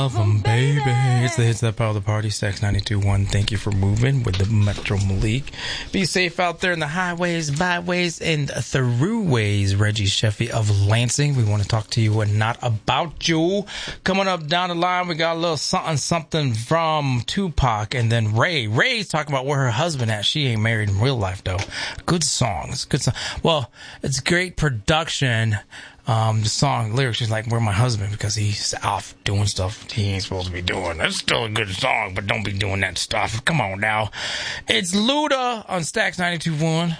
Love 'em, baby. It's the hits that power the party. Stacks 92.1. Thank you for moving with the Metro Malik. Be safe out there in the highways, byways, and throughways. Reggie Sheffy of Lansing. We want to talk to you and not about you. Coming up down the line, we got a little something from Tupac, and then Ray. Ray's talking about where her husband at. She ain't married in real life though. Good songs. Good song. Well, it's great production. The song lyrics, she's like, where my husband, because he's off doing stuff he ain't supposed to be doing. That's still a good song, but don't be doing that stuff. Come on now. It's Luda on Stacks 92.1.